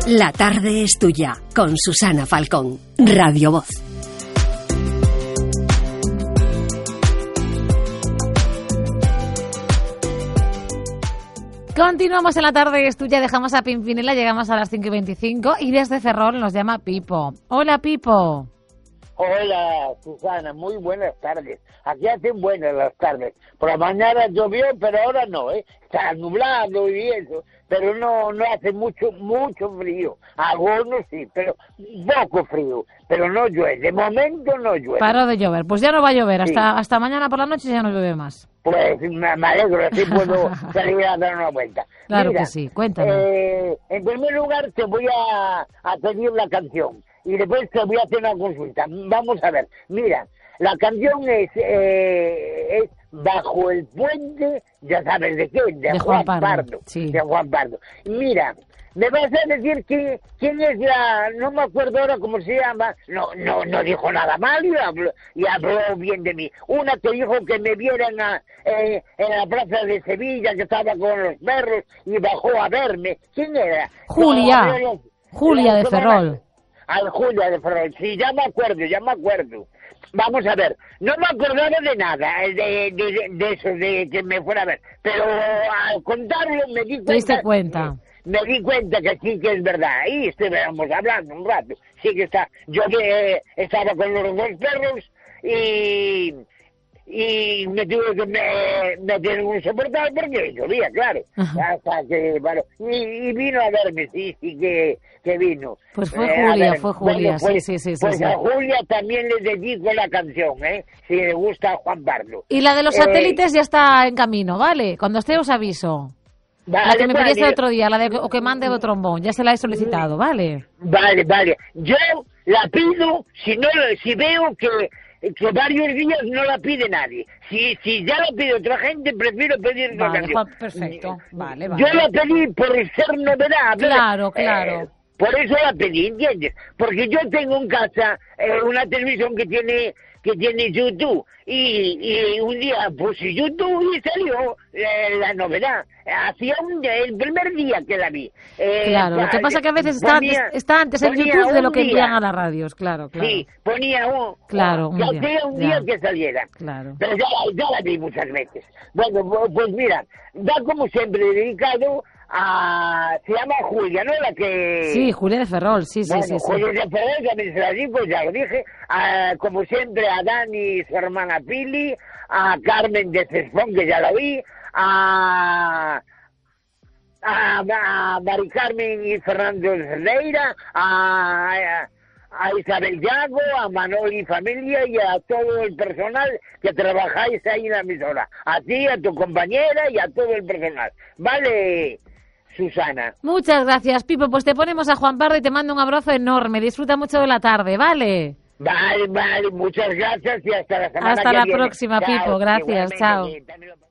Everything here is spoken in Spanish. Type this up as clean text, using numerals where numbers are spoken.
La tarde es tuya, con Susana Falcón, Radio Voz. Continuamos en La tarde es tuya, dejamos a Pimpinela, llegamos a las 5:25 y desde Ferrol nos llama Pipo. Hola, Pipo. Hola, Susana, muy buenas tardes. Aquí hacen buenas las tardes. Por la mañana llovió, pero ahora no, ¿eh? Está nublado y eso, pero no hace mucho frío. Algunos sí, pero poco frío, pero no llueve. De momento no llueve. Paró de llover, pues ya no va a llover, Sí. hasta mañana por la noche ya no llueve más. Pues me alegro, así puedo salir a dar una vuelta. Claro Mira, que sí, cuéntame. En primer lugar te voy a pedir la canción y después te voy a hacer una consulta. Vamos a ver, mira, la canción es Bajo el puente, ya sabes de qué, de Juan Pardo. Sí. De Juan Pardo. Mira, me vas a decir quién es no me acuerdo ahora cómo se llama, no dijo nada mal y habló bien de mí. Una que dijo que me vieran en la plaza de Sevilla, que estaba con los perros y bajó a verme. ¿Quién era? Julia de Ferrol. Julia de Ferrol, sí, ya me acuerdo. Vamos a ver, no me acordaba de nada, de eso, de que me fuera a ver, pero al contarlo me di cuenta. ¿Te diste cuenta? Me di cuenta que sí que es verdad, ahí estuvimos hablando un rato, sí que está, yo estaba con los dos perros y me tuve que meter en un soportal porque llovía, claro. Ajá. Hasta que, bueno, y vino a verme, sí que vino. Pues fue Julia, bueno, sí. Pues a Julia también le dedico la canción, si le gusta a Juan Pardo. Y la de los satélites ya está en camino, ¿vale? Cuando esté os aviso. La que me pediste el otro día, la de o que mande de trombón, ya se la he solicitado, ¿vale? Vale. Yo la pido si veo que varios días no la pide nadie. Si ya la pide otra gente, prefiero pedir la Vale, canción. perfecto. Vale. Yo la pedí por ser novedad. Claro. Por eso la pedí, ¿entiendes? Porque yo tengo en casa una televisión que tiene YouTube y un día puse YouTube y salió la novedad. Hacía el primer día que la vi. Claro, lo que pasa es que a veces está antes en YouTube de lo que envían a las radios, claro. Sí, ponía un día que saliera. Claro. Pero ya la vi muchas veces. Bueno, pues mira, da como siempre dedicado se llama Julia, ¿no? La que... Sí, Julia de Ferrol, sí. Julia de Ferrol, también se la digo, ya lo dije. Como siempre, a Dani y su hermana Pili, a Carmen de Cespón, que ya la vi, a Mari Carmen y Fernando Cerdeira, a Isabel Yago, a Manol y familia y a todo el personal que trabajáis ahí en la emisora. A ti, a tu compañera y a todo el personal. Vale, Susana. Muchas gracias, Pipo. Pues te ponemos a Juan Pardo y te mando un abrazo enorme. Disfruta mucho de la tarde, ¿vale? Vale, muchas gracias y hasta la semana que viene. Hasta la próxima, Pipo. Gracias, chao.